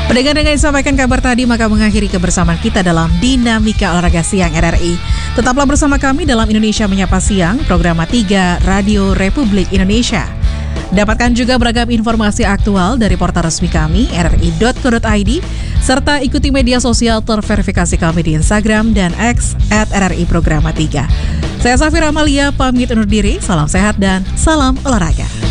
Pendengar dengan disampaikan kabar tadi, maka mengakhiri kebersamaan kita dalam Dinamika Olahraga Siang RRI. Tetaplah bersama kami dalam Indonesia Menyapa Siang, program 3 Radio Republik Indonesia. Dapatkan juga beragam informasi aktual dari portal resmi kami, rri.co.id, serta ikuti media sosial terverifikasi kami di Instagram dan X @RRI Programa 3. Saya Safira Amalia, pamit undur diri, salam sehat dan salam olahraga.